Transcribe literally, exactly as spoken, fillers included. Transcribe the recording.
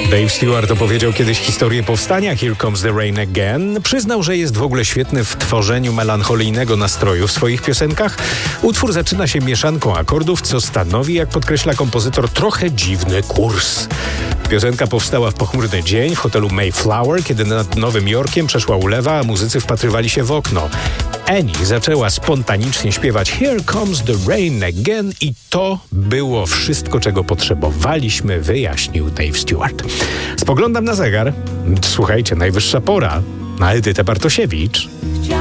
Dave Stewart opowiedział kiedyś historię powstania Here Comes the Rain Again. Przyznał, że jest w ogóle świetny w tworzeniu melancholijnego nastroju w swoich piosenkach. Utwór zaczyna się mieszanką akordów, co stanowi, jak podkreśla kompozytor, trochę dziwny kurs. Piosenka powstała w pochmurny dzień w hotelu Mayflower, kiedy nad Nowym Jorkiem przeszła ulewa, a muzycy wpatrywali się w okno. Annie zaczęła spontanicznie śpiewać Here Comes the Rain Again i to było wszystko, czego potrzebowaliśmy, wyjaśnił Dave Stewart. Spoglądam na zegar. Słuchajcie, najwyższa pora na Edytę Bartosiewicz.